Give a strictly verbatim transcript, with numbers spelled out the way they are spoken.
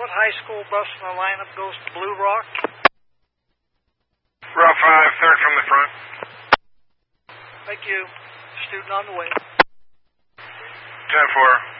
what high school bus in the lineup goes to Blue Rock? Route five, third from the front. Thank you. Student on the way. ten four.